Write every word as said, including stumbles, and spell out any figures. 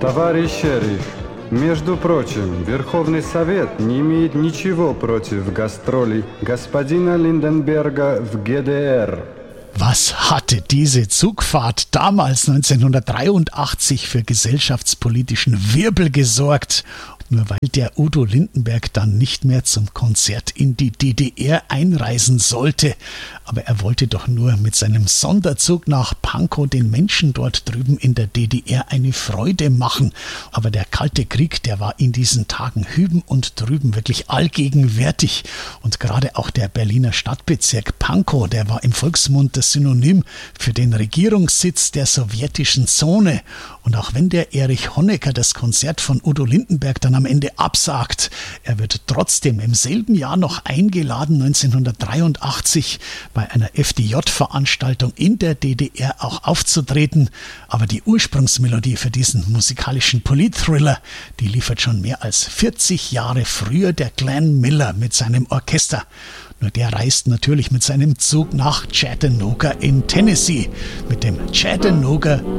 Товарищ шериф, между прочим, Верховный Совет не имеет ничего против гастролей господина Lindenberger в G D R. Was hatte diese Zugfahrt damals neunzehnhundertdreiundachtzig für gesellschaftspolitischen Wirbel gesorgt? Nur weil der Udo Lindenberg dann nicht mehr zum Konzert in die D D R einreisen sollte. Aber er wollte doch nur mit seinem Sonderzug nach Pankow den Menschen dort drüben in der D D R eine Freude machen. Aber der Kalte Krieg, der war in diesen Tagen hüben und drüben wirklich allgegenwärtig. Und gerade auch der Berliner Stadtbezirk Pankow, der war im Volksmund das Synonym für den Regierungssitz der sowjetischen Zone. Und auch wenn der Erich Honecker das Konzert von Udo Lindenberg dann am Ende absagt, er wird trotzdem im selben Jahr noch eingeladen, neunzehnhundertdreiundachtzig bei einer F D J-Veranstaltung in der D D R auch aufzutreten. Aber die Ursprungsmelodie für diesen musikalischen Polit-Thriller, die liefert schon mehr als vierzig Jahre früher der Glenn Miller mit seinem Orchester. Nur der reist natürlich mit seinem Zug nach Chattanooga in Tennessee mit dem Chattanooga